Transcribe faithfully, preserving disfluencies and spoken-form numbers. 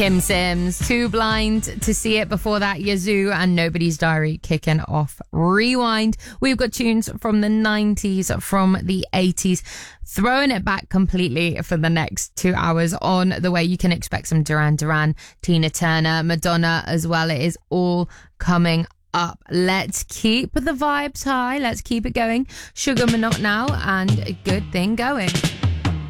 Kim Sims, Too Blind to See It. Before that, Yazoo and Nobody's Diary kicking off Rewind. We've got tunes from the nineties, from the eighties, throwing it back completely for the next two hours. On the way, you can expect some Duran Duran, Tina Turner, Madonna as well. It is all coming up. Let's keep the vibes high. Let's keep it going. Sugar Minot now and A Good Thing Going.